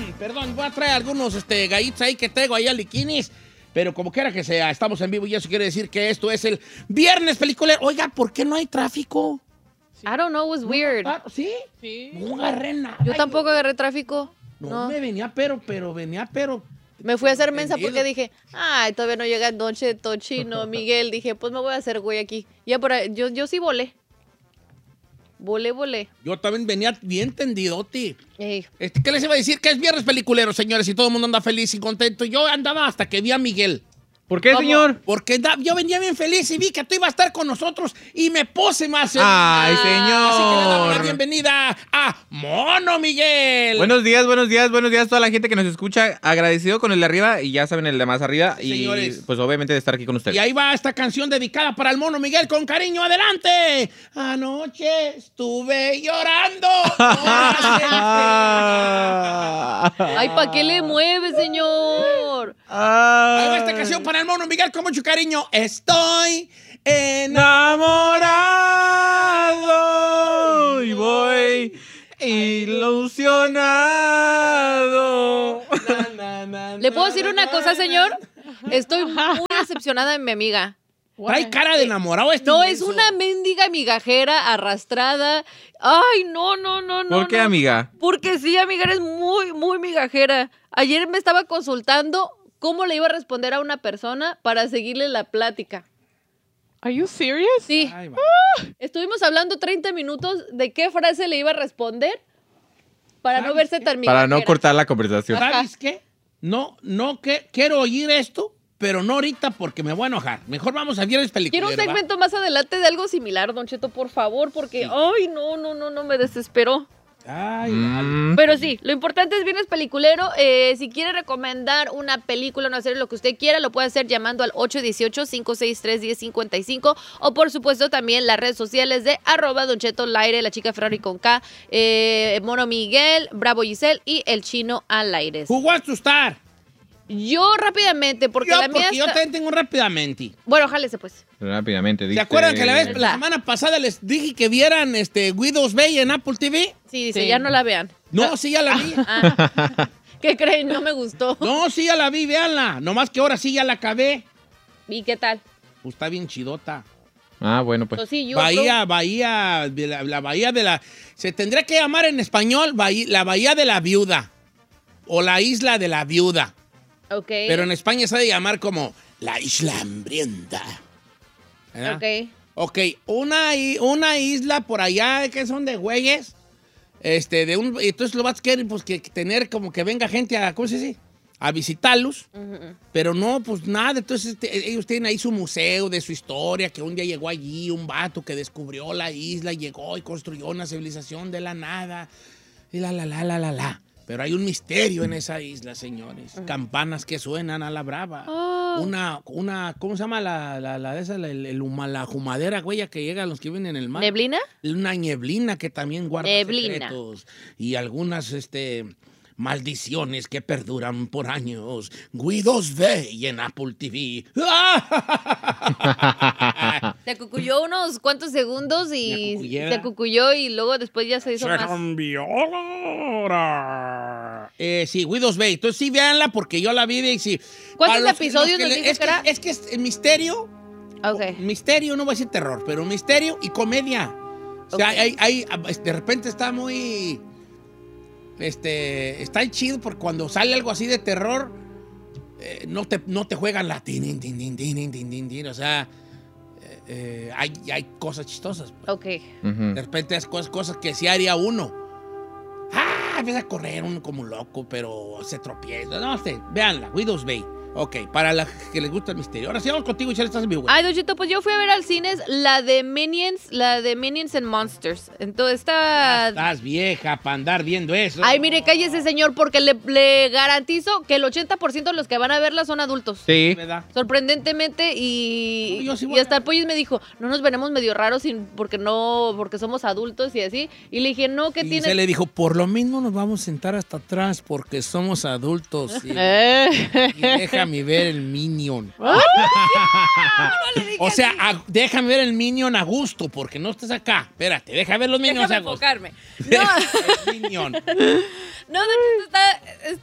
Perdón, voy a traer algunos gallitos ahí que traigo ahí al liquinis. Pero como quiera que sea, estamos en vivo y eso quiere decir que esto es el Viernes Peliculero. Oiga, ¿por qué no hay tráfico? I don't know, it was weird. ¿Sí? Sí. No agarré nada. Yo tampoco agarré tráfico. No, me venía, pero. Me fui a hacer mensa porque dije, ay, todavía no llega noche Tochino, Miguel. Dije, pues me voy a hacer güey aquí. Ya por ahí, yo sí volé. Volé. Yo también venía bien tendidote. Ey. ¿Qué les iba a decir? Que es Viernes Peliculero, señores, y todo el mundo anda feliz y contento. Yo andaba hasta que vi a Miguel. ¿Por qué, ¿Cómo? señor? Porque yo venía bien feliz y vi que tú ibas a estar con nosotros y me puse más feliz. ¡Ay, Así que le damos la señor! bienvenida a Mono Miguel. Buenos días a toda la gente que nos escucha. Agradecido con el de arriba y ya saben el de más arriba. Y Señores. pues obviamente de estar aquí con ustedes. Y ahí va esta canción dedicada para el Mono Miguel con cariño. ¡Adelante! Anoche estuve llorando. Ay, ¿para qué le mueve, señor? Ahí va esta canción para el Mono Miguel con mucho cariño. Estoy enamorado y voy ilusionado. ¿Le puedo decir una cosa, señor? Estoy muy decepcionada de mi amiga. Trae cara de enamorado No, es inmenso. una mendiga migajera arrastrada. Ay, no. ¿Por qué, amiga? Porque sí, amiga, eres muy, muy migajera. Ayer me estaba consultando cómo le iba a responder a una persona para seguirle la plática. Are you serious? Sí. Ay, va. Estuvimos hablando 30 minutos de qué frase le iba a responder para no verse tan migajera. Para no cortar la conversación. ¿Sabes qué? No, que quiero oír esto, pero no ahorita porque me voy a enojar. Mejor vamos a Viernes Peliculero. Quiero un segmento más adelante de algo similar, Don Cheto, por favor, porque, ay, no, me desesperó. Ay, Pero sí, lo importante es Viernes Peliculero. Si quiere recomendar una película, una serie, lo que usted quiera, lo puede hacer llamando al 818-563-1055 o por supuesto también las redes sociales de @Don Cheto al aire, la chica Ferrari con K, Mono Miguel, Bravo Giselle y el Chino al aire. Who wants to start? Yo rápidamente, porque la mía yo está... también tengo rápidamente. Bueno, jálese pues. Rápidamente, dice. ¿Se acuerdan que la La- semana pasada les dije que vieran Widow's Bay en Apple TV? Sí, dice, Sí. ya no la vean. No, sí, ya la vi. Ah. ¿Qué creen? No me gustó. No, sí, ya la vi, véanla. Nomás que ahora sí ya la acabé. ¿Y qué tal? Pues está bien chidota. Ah, bueno, pues. So, sí, yo Bahía, la bahía de la... Se tendría que llamar en español la bahía de la viuda. O la isla de la viuda. Ok. Pero en España se ha de llamar como la isla hambrienta. ¿Verdad? Ok. Ok, una isla por allá que son de güeyes. Entonces lo vas a querer pues, que tener como que venga gente a, ¿cómo se dice? A visitarlos. Pero no, pues nada. Entonces ellos tienen ahí su museo de su historia, que un día llegó allí un vato que descubrió la isla, llegó y construyó una civilización de la nada. Y la. Pero hay un misterio en esa isla, señores. Campanas que suenan a la brava. Oh. Una, ¿cómo se llama la humadera, güey, que llega a los que viven en el mar? ¿Neblina? Una nieblina que también guarda Neblina. secretos. Y algunas, maldiciones que perduran por años. Widow's Bay en Apple TV. Se cucuyó unos cuantos segundos y acucuyera. se cucuyó y luego después ya se hizo Se más. cambió la hora. Sí, Widow's Bay. Entonces sí, véanla porque yo la vi y sí. ¿Cuántos Para los que- episodios los que nos le- dijo es que era? Es que es misterio. Ok. Misterio, no voy a decir terror, pero misterio y comedia. O sea, Ok. de repente está muy... está chido porque cuando sale algo así de terror, no te juegan la tin, tin, tin, tin, tin, tin, tin. O sea, hay cosas chistosas. Pues. Ok. Ujú. De repente es cosas que sí haría uno. Empieza a correr uno como un loco, pero se tropieza. No sé, véanla, Widow's Bay. Ok, para la que les gusta el misterio. Ahora sí, vamos contigo, Chale, estás en vivo. Ay, Don Cheto, pues yo fui a ver al cine la de Minions and Monsters. Entonces está... Estás vieja para andar viendo eso. Ay, mire, cállese, señor, porque le garantizo que el 80% de los que van a verla son adultos. Sí. ¿Verdad? Sorprendentemente, y, No, yo sí voy y hasta a- el Pollis me dijo, no nos veremos medio raros porque somos adultos y así. Y le dije, no, ¿qué Y tiene? se le dijo, por lo mismo nos vamos a sentar hasta atrás porque somos adultos. Y déjame ver el Minion. O sea, déjame ver el Minion a gusto porque no estás acá. Espérate, déjame ver los Minions Déjame a gusto. enfocarme. El Minion. No, Don Cheto,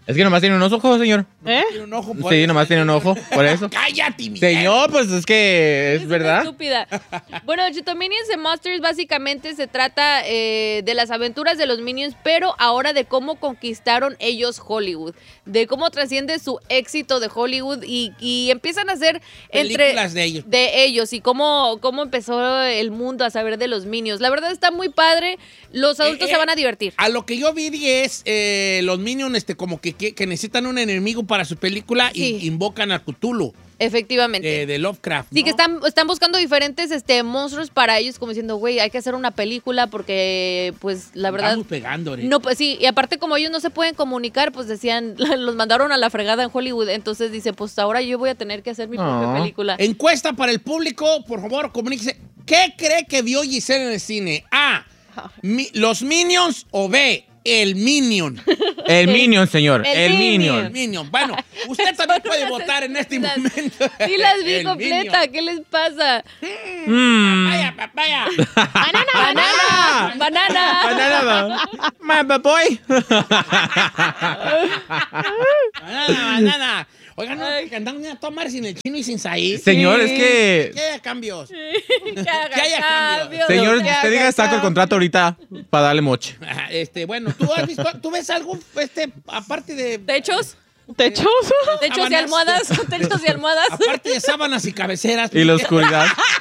Es que nomás tiene unos ojos, señor. Tiene un ojo por Sí, eso. nomás tiene un ojo, por eso. ¡Cállate, Miguel! Señor, pues es que es una verdad. Estúpida. Bueno, Chito, Minions and Monsters básicamente se trata de las aventuras de los Minions, pero ahora de cómo conquistaron ellos Hollywood, de cómo trasciende su éxito de Hollywood y empiezan a hacer Películas de ellos. y cómo empezó el mundo a saber de los Minions. La verdad está muy padre. Los adultos se van a divertir. A lo que yo vi es los Minions como que necesitan un enemigo para su película Sí. y invocan a Cthulhu Efectivamente. de Lovecraft. Sí, ¿no? que están buscando diferentes monstruos para ellos, como diciendo, güey, hay que hacer una película porque, pues, la verdad... Estamos pegando, ahorita. No, pues sí, y aparte como ellos no se pueden comunicar, pues decían, los mandaron a la fregada en Hollywood, entonces dice, pues ahora yo voy a tener que hacer mi propia película. Encuesta para el público, por favor, comuníquese. ¿Qué cree que vio Giselle en el cine? A, los Minions o B, el Minion. El Minion, señor. El El Minion. Minion. El Minion. Bueno, usted también puede votar en este momento. Sí las vi El completa, Minion. ¿qué les pasa? Papaya. ¡Banana! ¡Banana! Banana. My boy. Banana. Oigan, no, que andan a tomar sin el chino y sin Said. Señor, es que... ¿Qué haya cambios? Que haga haya cambios. Señor, que usted diga haga saco el contrato ahorita para darle moche. Ajá, bueno, ¿tú ves algo, aparte de... ¿Techos? ¿Techos? ¿Techos y Sábanas. almohadas? ¿Techos y almohadas? Aparte de sábanas y cabeceras. Y la oscuridad.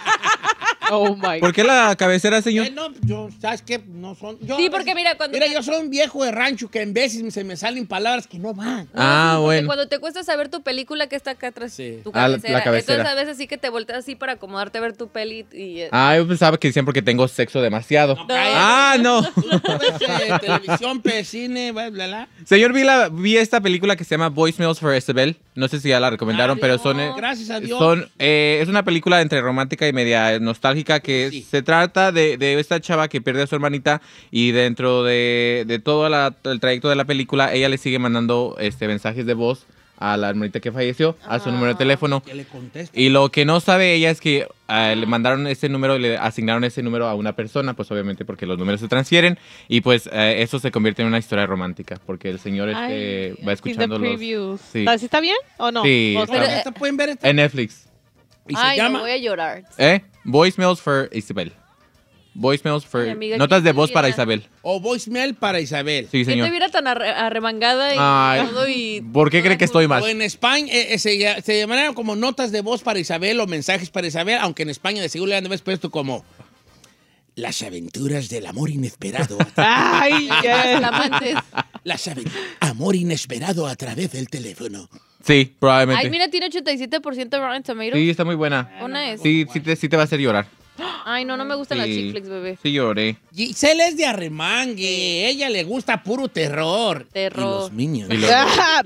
Oh my ¿Por qué la cabecera, señor? No, yo, ¿sabes qué? No son... Yo, Sí, porque mira, cuando... Mira, yo soy un viejo de rancho que en veces se me salen palabras que no van. Ah, Porque bueno. cuando te cuesta saber tu película que está acá atrás, Sí. tu Ah, la cabecera. cabecera. Entonces a veces sí que te volteas así para acomodarte a ver tu peli y... Ah, yo pensaba que decían porque tengo sexo demasiado. No, cállate. Ah, no. ¿Tú ves televisión, cine, bla, bla, bla? Señor, vi esta película que se llama Voicemails for Isabel. No sé si ya la recomendaron, pero son... Gracias a Dios. Es una película entre romántica y media nostálgica que Sí. se trata de esta chava que pierde a su hermanita y dentro de todo el trayecto de la película ella le sigue mandando mensajes de voz a la hermanita que falleció, a su número de teléfono. Que le contesta. Y lo que no sabe ella es que le mandaron ese número y le asignaron ese número a una persona, pues obviamente porque los números se transfieren y pues eso se convierte en una historia romántica porque el señor Ay, va escuchando los... previews. Sí. ¿Sí está bien o no? Sí, O está sea, bien. ¿Pueden ver esta? En Netflix. Y se Ay, llama... no, voy a llorar. Voicemails for Isabel. Voicemails for... Ay, amiga, notas ¿quién de te voz para viera? Isabel. O voicemail para Isabel. Sí, ¿Quién te señor. viera tan arremangada y Ay, todo y... ¿por qué cree que estoy mal? O en España se llamarían como notas de voz para Isabel o mensajes para Isabel, aunque en España de seguro le han de haber puesto como las aventuras del amor inesperado. Ay, yes. flamantes? Amor inesperado a través del teléfono. Sí, probablemente. Ay, mira, tiene 87% Rotten Tomatoes. Sí, está muy buena. Una es. Sí te va a hacer llorar. Ay, no me gustan las Sí. chick flicks, bebé. Sí, lloré. Giselle es de arremangue. Ella le gusta puro terror. Terror. Y los Minions. Y lo- Ah,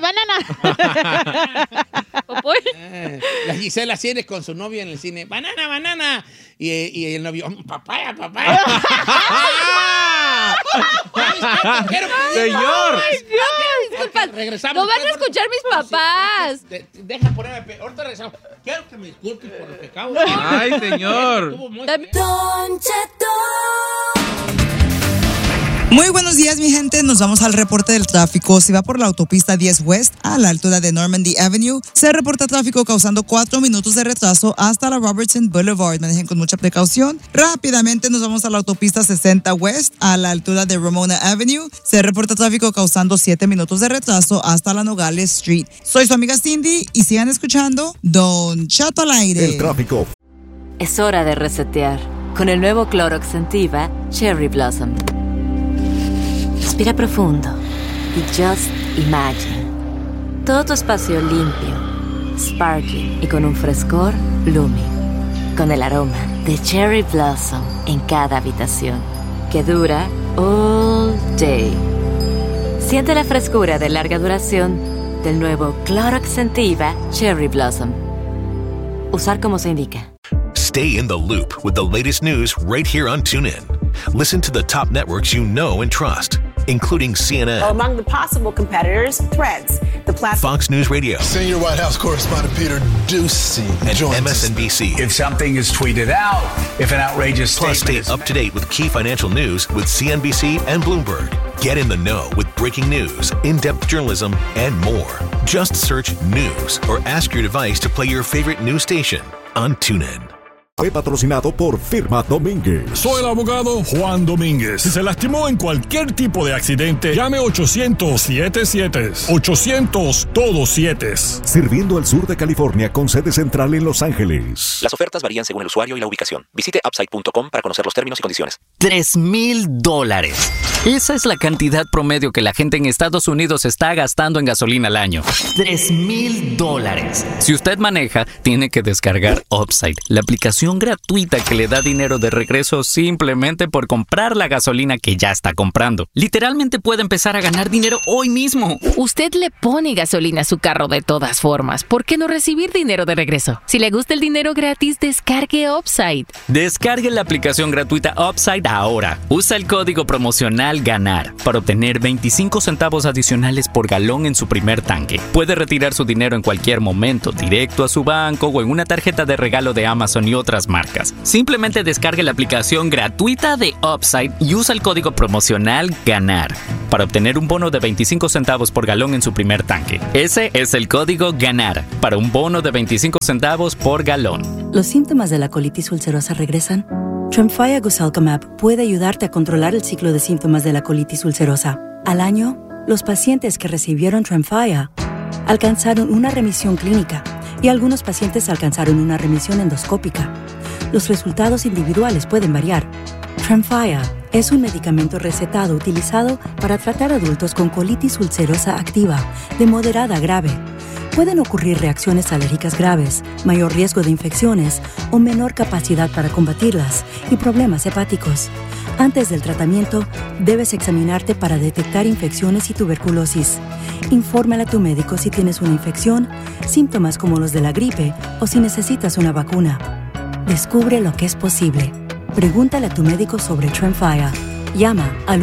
banana. ¿Popoy? La Gisela viene con su novio en el cine. ¡Banana, banana! Y el novio, papaya. ¡Señor! Disculpa, regresamos. no van a escuchar mis papás. Deja ponerme. Ahorita regresamos. Quiero que me disculpes por lo que acabo de ¡Ay, señor! Estuvo muy También- Don Cheto. Muy buenos días, mi gente. Nos vamos al reporte del tráfico. Si va por la autopista 10 West a la altura de Normandy Avenue, se reporta tráfico causando 4 minutos de retraso hasta la Robertson Boulevard. Manejen con mucha precaución. Rápidamente nos vamos a la autopista 60 West a la altura de Ramona Avenue. Se reporta tráfico causando 7 minutos de retraso hasta la Nogales Street. Soy su amiga Cindy y sigan escuchando Don Cheto al aire. El tráfico. Es hora de resetear con el nuevo Clorox Sentiva Cherry Blossom. Respira profundo y just imagine. Todo tu espacio limpio, sparkling y con un frescor blooming. Con el aroma de Cherry Blossom en cada habitación, que dura all day. Siente la frescura de larga duración del nuevo Clorox Sentiva Cherry Blossom. Usar como se indica. Stay in the loop with the latest news right here on TuneIn. Listen to the top networks you know and trust, including CNN, Among the possible competitors, Threads, the platform. Fox News Radio, Senior White House correspondent Peter Doocy and joins us. MSNBC. If something is tweeted out, if an outrageous Plus, stay statement is up to date with key financial news with CNBC and Bloomberg. Get in the know with breaking news, in-depth journalism, and more. Just search news or ask your device to play your favorite news station on TuneIn. Fue patrocinado por Firma Domínguez. Soy el abogado Juan Domínguez. Si se lastimó en cualquier tipo de accidente, llame 800-77. 800 todos 7. Sirviendo al sur de California con sede central en Los Ángeles. Las ofertas varían según el usuario y la ubicación. Visite upside.com para conocer los términos y condiciones. $3,000. Esa es la cantidad promedio que la gente en Estados Unidos está gastando en gasolina al año. $3,000. Si usted maneja, tiene que descargar Upside, la aplicación gratuita que le da dinero de regreso simplemente por comprar la gasolina que ya está comprando. Literalmente puede empezar a ganar dinero hoy mismo. Usted le pone gasolina a su carro de todas formas. ¿Por qué no recibir dinero de regreso? Si le gusta el dinero gratis, descargue Upside. Descargue la aplicación gratuita Upside ahora. Usa el código promocional GANAR para obtener 25 centavos adicionales por galón en su primer tanque. Puede retirar su dinero en cualquier momento, directo a su banco o en una tarjeta de regalo de Amazon y otras marcas. Simplemente descargue la aplicación gratuita de Upside y usa el código promocional GANAR para obtener un bono de 25 centavos por galón en su primer tanque. Ese es el código GANAR para un bono de 25 centavos por galón. ¿Los síntomas de la colitis ulcerosa regresan? Tremfya Guselkumab puede ayudarte a controlar el ciclo de síntomas de la colitis ulcerosa. Al año, los pacientes que recibieron Tremfya alcanzaron una remisión clínica y algunos pacientes alcanzaron una remisión endoscópica. Los resultados individuales pueden variar. Tremfya es un medicamento recetado utilizado para tratar adultos con colitis ulcerosa activa de moderada a grave. Pueden ocurrir reacciones alérgicas graves, mayor riesgo de infecciones o menor capacidad para combatirlas y problemas hepáticos. Antes del tratamiento, debes examinarte para detectar infecciones y tuberculosis. Infórmale a tu médico si tienes una infección, síntomas como los de la gripe o si necesitas una vacuna. Descubre lo que es posible. Pregúntale a tu médico sobre Tremfya. Llama al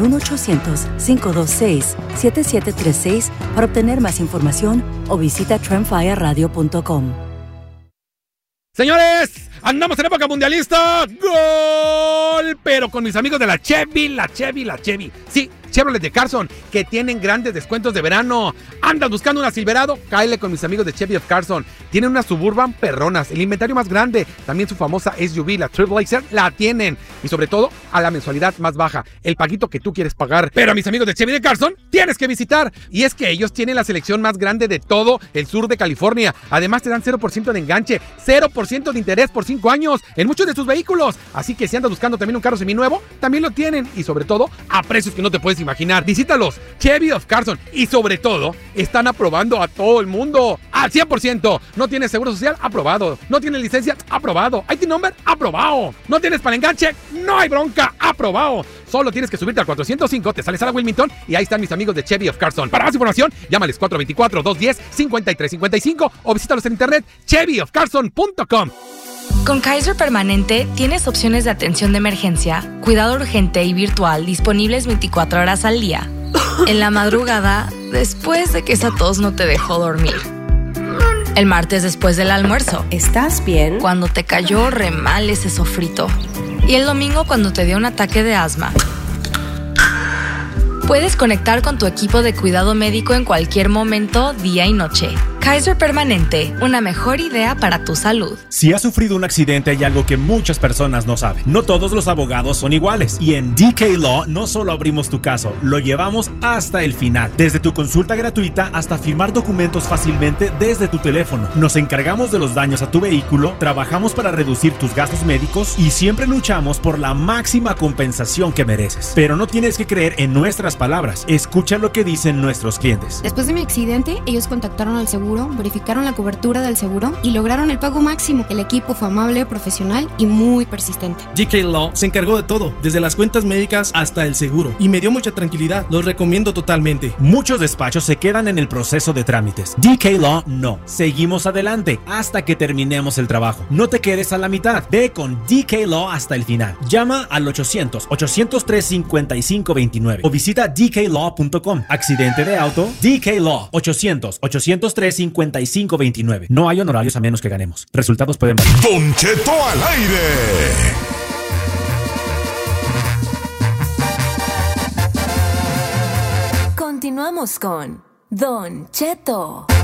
1-800-526-7736 para obtener más información o visita tremfyaradio.com. Señores, andamos en época mundialista. ¡Gol! Pero con mis amigos de la Chevy. Sí, Chevrolet de Carson, que tienen grandes descuentos de verano. ¿Andas buscando una Silverado? Cáele con mis amigos de Chevy of Carson. Tienen unas Suburban perronas, el inventario más grande. También su famosa SUV, la Trailblazer, la tienen. Y sobre todo, a la mensualidad más baja. El paguito que tú quieres pagar. Pero a mis amigos de Chevy de Carson, tienes que visitar. Y es que ellos tienen la selección más grande de todo el sur de California. Además, te dan 0% de enganche, 0% de interés por 5 años en muchos de sus vehículos. Así que si andas buscando también un carro seminuevo, también lo tienen. Y sobre todo, a precios que no te puedes imaginar. Visítalos, Chevy of Carson. Y sobre todo, están aprobando a todo el mundo al 100%. ¿No tienes seguro social? Aprobado. ¿No tienes licencia? Aprobado. ¿IT number? Aprobado. ¿No tienes para enganche? No hay bronca. Aprobado. Solo tienes que subirte al 405, te sales a la Wilmington y ahí están mis amigos de Chevy of Carson. Para más información, llámales 424-210-5355 o visítalos en internet chevyofcarson.com. Con Kaiser Permanente tienes opciones de atención de emergencia, cuidado urgente y virtual disponibles 24 horas al día. En la madrugada, después de que esa tos no te dejó dormir. El martes después del almuerzo. ¿Estás bien? Cuando te cayó re mal ese sofrito. Y el domingo cuando te dio un ataque de asma. Puedes conectar con tu equipo de cuidado médico en cualquier momento, día y noche. Kaiser Permanente, una mejor idea para tu salud. Si has sufrido un accidente, hay algo que muchas personas no saben. No todos los abogados son iguales. Y en DK Law no solo abrimos tu caso, lo llevamos hasta el final. Desde tu consulta gratuita hasta firmar documentos fácilmente desde tu teléfono. Nos encargamos de los daños a tu vehículo, trabajamos para reducir tus gastos médicos y siempre luchamos por la máxima compensación que mereces. Pero no tienes que creer en nuestras palabras. Escucha lo que dicen nuestros clientes. Después de mi accidente, ellos contactaron al seguro, verificaron la cobertura del seguro y lograron el pago máximo. El equipo fue amable, profesional y muy persistente. DK Law se encargó de todo, desde las cuentas médicas hasta el seguro, y me dio mucha tranquilidad. Los recomiendo totalmente. Muchos despachos se quedan en el proceso de trámites. DK Law no. Seguimos adelante hasta que terminemos el trabajo. No te quedes a la mitad. Ve con DK Law hasta el final. Llama al 800-803-5529 o visita dklaw.com. Accidente de auto, DK Law. 800-803-5529. No hay honorarios a menos que ganemos. Resultados pueden variar. Don Cheto al aire. Continuamos con Don Cheto.